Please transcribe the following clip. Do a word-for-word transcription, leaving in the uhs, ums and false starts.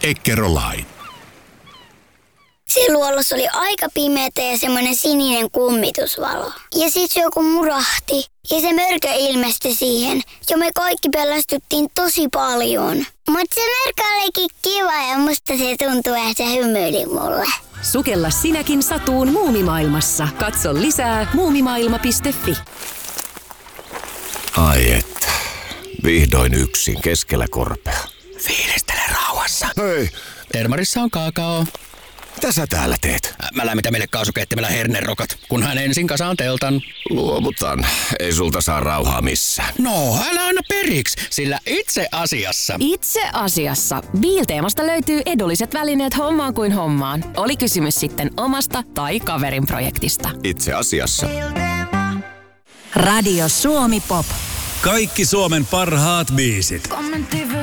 Eckerö Line. Se luolossa oli aika pimeätä ja semmoinen sininen kummitusvalo. Ja sit se joku murahti ja se mörkö ilmestyi siihen. Ja me kaikki pelästyttiin tosi paljon. Mut se mörkö olikin kiva ja musta se tuntui, että se hymyili mulle. Sukella sinäkin satuun muumimaailmassa. Katso lisää muumimaailma piste fi. Ai että. Vihdoin yksin keskellä korpea. Fiilistele rauhassa. Hei, Termarissa on kaakao. mitä sä täällä teet? Mä lämmitän meille kaasukeittimellä hernerokat, kunhan ensin kasaan teltan. Luovutan. Ei sulta saa rauhaa missään. No, älä anna periksi, sillä itse asiassa... Itse asiassa Biilteemasta löytyy edulliset välineet hommaan kuin hommaan. Oli kysymys sitten omasta tai kaverin projektista. Itse asiassa. Radio Suomi Pop. Kaikki Suomen parhaat biisit.